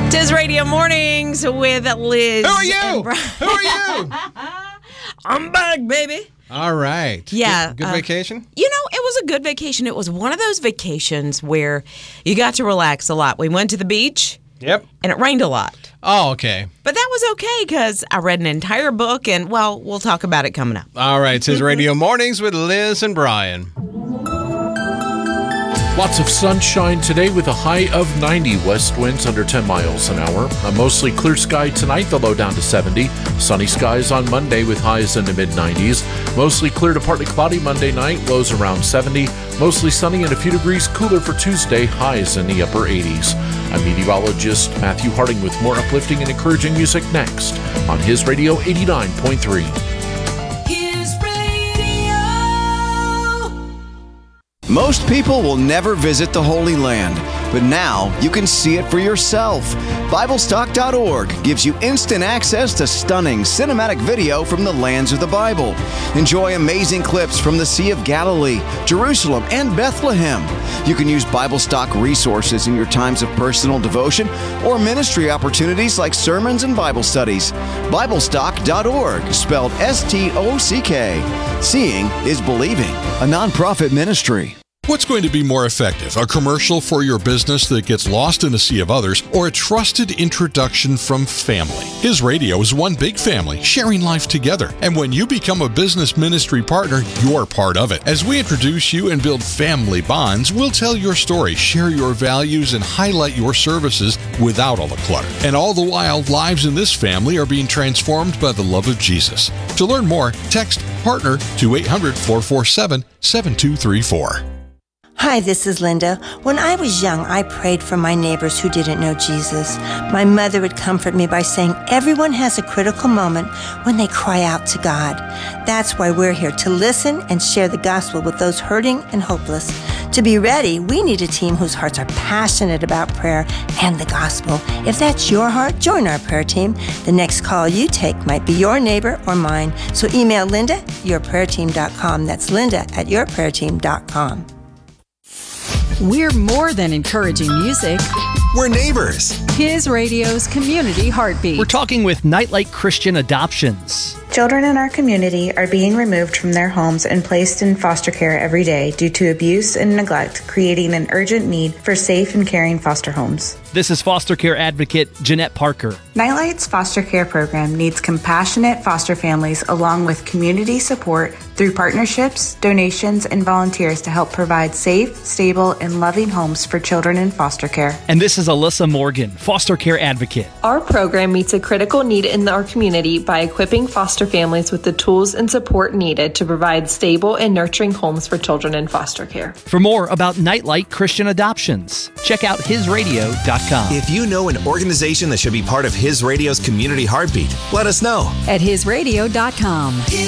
Tis Radio Mornings with Liz. Who are you? Who are you? I'm back, baby. All right. Yeah. Good vacation? You know, it was a good vacation. It was one of those vacations where you got to relax a lot. We went to the beach. Yep. And it rained a lot. Oh, okay. But that was okay because I read an entire book, and, well, we'll talk about it coming up. All right. Tis Radio Mornings with Liz and Brian. Lots of sunshine today with a high of 90. West winds under 10 miles an hour. A mostly clear sky tonight, the low down to 70. Sunny skies on Monday with highs in the mid-90s. Mostly clear to partly cloudy Monday night, lows around 70. Mostly sunny and a few degrees cooler for Tuesday, highs in the upper 80s. I'm meteorologist Matthew Harding with more uplifting and encouraging music next on His Radio 89.3. Most people will never visit the Holy Land, but now you can see it for yourself. BibleStock.org gives you instant access to stunning cinematic video from the lands of the Bible. Enjoy amazing clips from the Sea of Galilee, Jerusalem, and Bethlehem. You can use BibleStock resources in your times of personal devotion or ministry opportunities like sermons and Bible studies. BibleStock.org, spelled S-T-O-C-K. Seeing is believing, a nonprofit ministry. What's going to be more effective, a commercial for your business that gets lost in a sea of others, or a trusted introduction from family? His Radio is one big family, sharing life together. And when you become a business ministry partner, you're part of it. As we introduce you and build family bonds, we'll tell your story, share your values, and highlight your services without all the clutter. And all the while, lives in this family are being transformed by the love of Jesus. To learn more, text PARTNER to 800-447-7234. Hi, this is Linda. When I was young, I prayed for my neighbors who didn't know Jesus. My mother would comfort me by saying everyone has a critical moment when they cry out to God. That's why we're here, to listen and share the gospel with those hurting and hopeless. To be ready, we need a team whose hearts are passionate about prayer and the gospel. If that's your heart, join our prayer team. The next call you take might be your neighbor or mine. So email Linda at yourprayerteam.com. That's Linda at yourprayerteam.com. We're more than encouraging music. We're neighbors. His Radio's Community Heartbeat. We're talking with Nightlight Christian Adoptions. Children in our community are being removed from their homes and placed in foster care every day due to abuse and neglect, creating an urgent need for safe and caring foster homes. This is foster care advocate Jeanette Parker. Nightlight's foster care program needs compassionate foster families along with community support through partnerships, donations, and volunteers to help provide safe, stable, and loving homes for children in foster care. And this is Alyssa Morgan, foster care advocate. Our program meets a critical need in our community by equipping foster families with the tools and support needed to provide stable and nurturing homes for children in foster care. For more about Nightlight Christian Adoptions, check out hisradio.com. If you know an organization that should be part of His Radio's Community Heartbeat, let us know. At hisradio.com.